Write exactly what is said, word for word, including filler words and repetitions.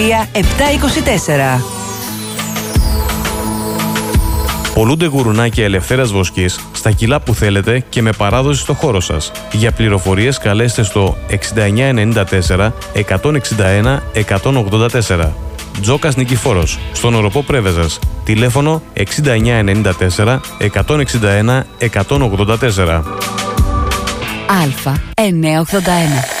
επτακόσια είκοσι τέσσερα. Πολλούνται γουρουνάκια ελευθέρας βοσκής στα κιλά που θέλετε και με παράδοση στο χώρο σας. Για πληροφορίες καλέστε στο εξήντα εννιά ενενήντα τέσσερα εκατόν εξήντα ένα εκατόν ογδόντα τέσσερα. Τζόκας Νικηφόρος, στον οροπό Πρέβεζας. Τηλέφωνο εξήντα εννιά ενενήντα τέσσερα εκατόν εξήντα ένα εκατόν ογδόντα τέσσερα. Α εννιακόσια ογδόντα ένα.